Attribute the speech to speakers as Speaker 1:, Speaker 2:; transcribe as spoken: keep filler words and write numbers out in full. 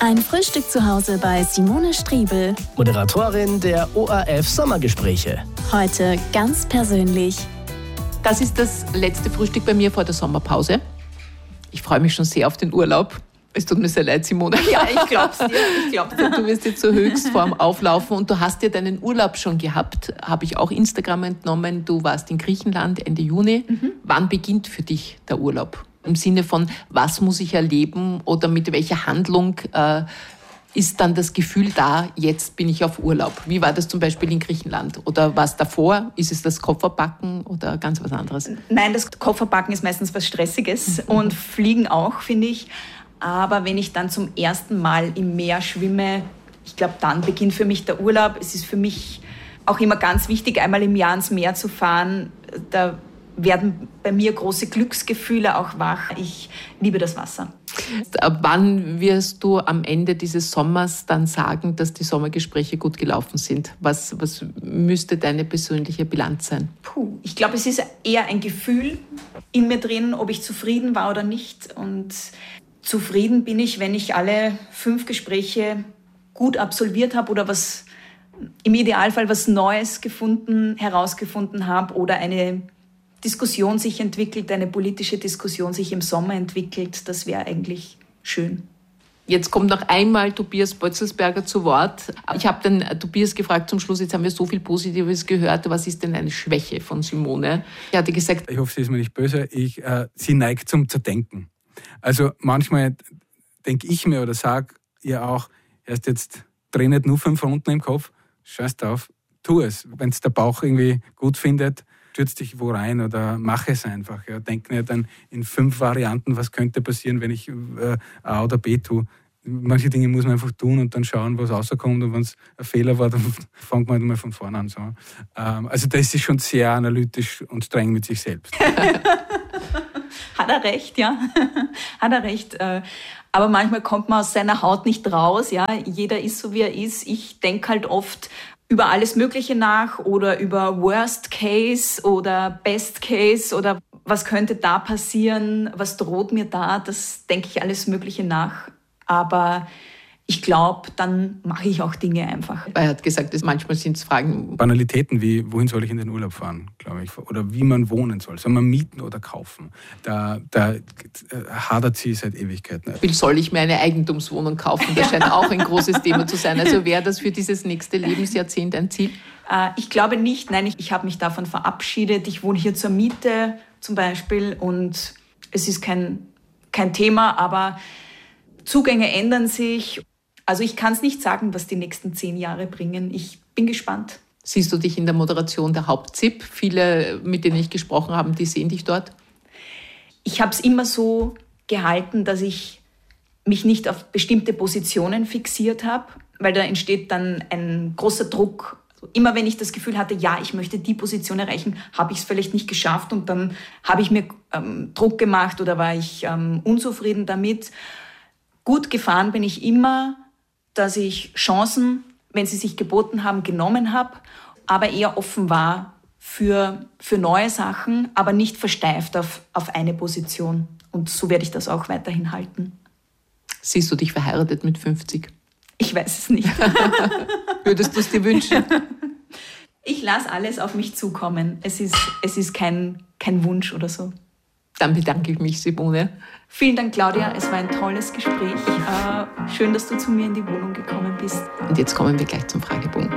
Speaker 1: Ein Frühstück zu Hause bei Simone Striebel.
Speaker 2: Moderatorin der O R F Sommergespräche.
Speaker 1: Heute ganz persönlich.
Speaker 3: Das ist das letzte Frühstück bei mir vor der Sommerpause. Ich freue mich schon sehr auf den Urlaub. Es tut mir sehr leid, Simone. Ja, ich glaub's dir. Ich glaub's dir. Du wirst jetzt so höchst vorm Auflaufen und du hast ja deinen Urlaub schon gehabt. Habe ich auch Instagram entnommen. Du warst in Griechenland Ende Juni. Mhm. Wann beginnt für dich der Urlaub? Im Sinne von, was muss ich erleben oder mit welcher Handlung äh, ist dann das Gefühl da, jetzt bin ich auf Urlaub? Wie war das zum Beispiel in Griechenland? Oder was davor? Ist es das Kofferpacken oder ganz was anderes?
Speaker 4: Nein, das Kofferpacken ist meistens was Stressiges mhm. und Fliegen auch, finde ich. Aber wenn ich dann zum ersten Mal im Meer schwimme, ich glaube, dann beginnt für mich der Urlaub. Es ist für mich auch immer ganz wichtig, einmal im Jahr ins Meer zu fahren. Da werden bei mir große Glücksgefühle auch wach. Ich liebe das Wasser.
Speaker 3: Ab wann wirst du am Ende dieses Sommers dann sagen, dass die Sommergespräche gut gelaufen sind? Was, was müsste deine persönliche Bilanz sein?
Speaker 4: Puh, ich glaube, es ist eher ein Gefühl in mir drin, ob ich zufrieden war oder nicht. Und zufrieden bin ich, wenn ich alle fünf Gespräche gut absolviert habe oder was im Idealfall was Neues gefunden, herausgefunden habe oder eine Diskussion sich entwickelt, eine politische Diskussion sich im Sommer entwickelt. Das wäre eigentlich schön.
Speaker 3: Jetzt kommt noch einmal Tobias Bötzelsberger zu Wort. Ich habe den Tobias gefragt zum Schluss, jetzt haben wir so viel Positives gehört, was ist denn eine Schwäche von Simone? Er hatte gesagt,
Speaker 5: ich hoffe, sie ist mir nicht böse, ich, äh, sie neigt zum Zerdenken. Also manchmal denke ich mir oder sage ihr auch, erst jetzt dreh nicht nur fünf Runden im Kopf, scheiß drauf, tu es. Wenn es der Bauch irgendwie gut findet, stürz dich wo rein oder mach es einfach. Ja. Denk nicht dann in fünf Varianten, was könnte passieren, wenn ich äh, A oder B tue. Manche Dinge muss man einfach tun und dann schauen, was rauskommt. Und wenn es ein Fehler war, dann fängt man halt mal von vorne an. So. Ähm, also da ist sie schon sehr analytisch und streng mit sich selbst.
Speaker 4: Hat er recht, ja. Hat er recht. Aber manchmal kommt man aus seiner Haut nicht raus. Ja. Jeder ist so, wie er ist. Ich denke halt oft über alles Mögliche nach oder über Worst Case oder Best Case oder was könnte da passieren, was droht mir da. Das denke ich alles Mögliche nach. Aber ich glaube, dann mache ich auch Dinge einfach.
Speaker 3: Er hat gesagt, dass manchmal sind es Fragen.
Speaker 5: Banalitäten wie, wohin soll ich in den Urlaub fahren, glaube ich. Oder wie man wohnen soll. Soll man mieten oder kaufen? Da, da hadert sie seit Ewigkeiten.
Speaker 3: Wie soll ich mir eine Eigentumswohnung kaufen? Das scheint auch ein großes Thema zu sein. Also wäre das für dieses nächste Lebensjahrzehnt ein Ziel?
Speaker 4: Ich glaube nicht. Nein, ich, ich habe mich davon verabschiedet. Ich wohne hier zur Miete zum Beispiel und es ist kein, kein Thema, aber Zugänge ändern sich. Also ich kann es nicht sagen, was die nächsten zehn Jahre bringen. Ich bin gespannt.
Speaker 3: Siehst du dich in der Moderation der Haupt-Z I P? Viele, mit denen ich gesprochen habe, die sehen dich dort.
Speaker 4: Ich habe es immer so gehalten, dass ich mich nicht auf bestimmte Positionen fixiert habe, weil da entsteht dann ein großer Druck. Immer wenn ich das Gefühl hatte, ja, ich möchte die Position erreichen, habe ich es vielleicht nicht geschafft und dann habe ich mir ähm, Druck gemacht oder war ich ähm, unzufrieden damit. Gut gefahren bin ich immer, dass ich Chancen, wenn sie sich geboten haben, genommen habe, aber eher offen war für, für neue Sachen, aber nicht versteift auf, auf eine Position. Und so werde ich das auch weiterhin halten.
Speaker 3: Siehst du dich verheiratet mit fünfzig?
Speaker 4: Ich weiß es nicht.
Speaker 3: Würdest du es dir wünschen?
Speaker 4: Ich lasse alles auf mich zukommen. Es ist, es ist kein, kein Wunsch oder so.
Speaker 3: Dann bedanke ich mich, Simone.
Speaker 4: Vielen Dank, Claudia. Es war ein tolles Gespräch. Schön, dass du zu mir in die Wohnung gekommen bist.
Speaker 3: Und jetzt kommen wir gleich zum Fragebogen.